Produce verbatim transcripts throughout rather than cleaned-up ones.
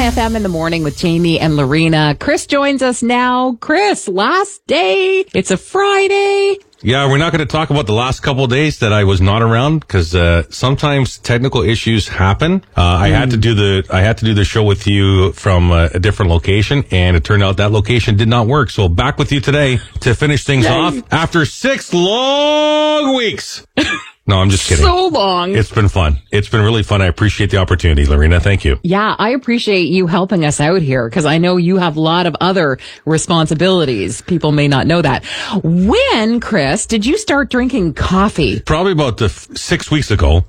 My F M in the morning with Jamie and Lorena. Chris joins us now. Chris, last day. It's a Friday. Yeah, we're not going to talk about the last couple of days that I was not around because uh, sometimes technical issues happen. Uh, I mm. had to do the I had to do the show with you from uh, a different location, and it turned out that location did not work. So back with you today to finish things Yay. off after six long weeks. No, I'm just kidding. So long. It's been fun. It's been really fun. I appreciate the opportunity, Lorena. Thank you. Yeah, I appreciate you helping us out here because I know you have a lot of other responsibilities. People may not know that. When, Chris, did you start drinking coffee? Probably about the f- six weeks ago.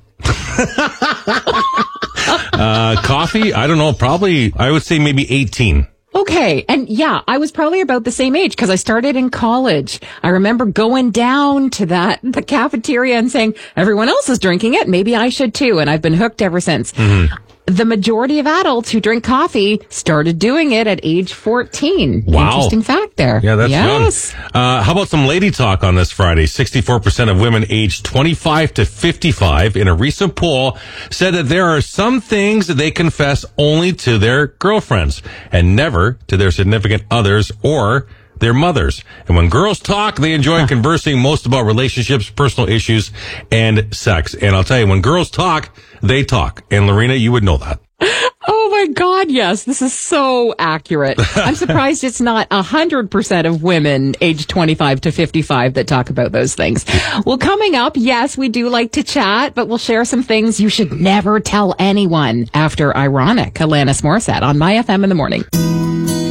uh, coffee? I don't know. Probably, I would say maybe eighteen. Okay. And yeah, I was probably about the same age because I started in college. I remember going down to that, the cafeteria and saying, everyone else is drinking it. Maybe I should too. And I've been hooked ever since. Mm-hmm. The majority of adults who drink coffee started doing it at age fourteen. Wow. Interesting fact there. Yeah, that's yes. young. Uh, how about some lady talk on this Friday? sixty-four percent of women aged twenty-five to fifty-five in a recent poll said that there are some things that they confess only to their girlfriends and never to their significant others or their mothers. And when girls talk, they enjoy conversing most about relationships, personal issues, and sex. And I'll tell you, when girls talk, they talk. And Lorena, you would know that. Oh my God, yes. This is so accurate. I'm surprised it's not one hundred percent of women aged twenty-five to fifty-five that talk about those things. Well, coming up, yes, we do like to chat, but we'll share some things you should never tell anyone after Ironic, Alanis Morissette on My F M in the morning.